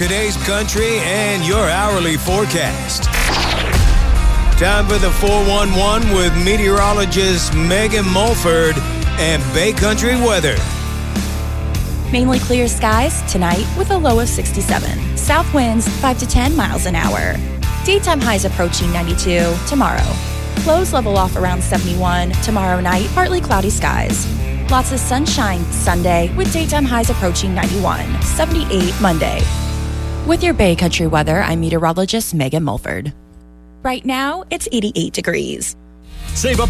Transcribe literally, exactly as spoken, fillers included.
today's country and your hourly forecast. Time for the four one one with meteorologist Megan Mulford and Bay Country weather. Mainly clear skies tonight with a low of sixty-seven. South winds five to ten miles an hour. Daytime highs approaching ninety-two tomorrow. Lows level off around seventy-one. Tomorrow night, partly cloudy skies. Lots of sunshine Sunday with daytime highs approaching ninety-one. seventy-eight Monday. With your Bay Country weather, I'm meteorologist Megan Mulford. Right now, it's eighty-eight degrees. Save up